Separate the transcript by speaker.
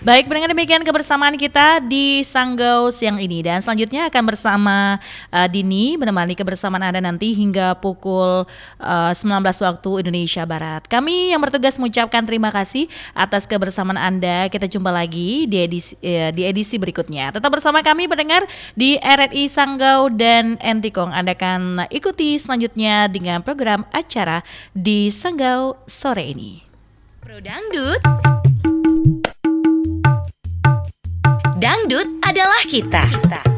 Speaker 1: Baik, dengan demikian kebersamaan kita di Sanggau siang ini dan selanjutnya akan bersama Dini menemani kebersamaan Anda nanti hingga pukul 19 waktu Indonesia Barat. Kami yang bertugas mengucapkan terima kasih atas kebersamaan Anda. Kita jumpa lagi di edisi berikutnya. Tetap bersama kami pendengar di RRI Sanggau dan Entikong. Anda akan ikuti selanjutnya dengan program acara di Sanggau sore ini.
Speaker 2: Pro Dangdut. Dangdut adalah kita.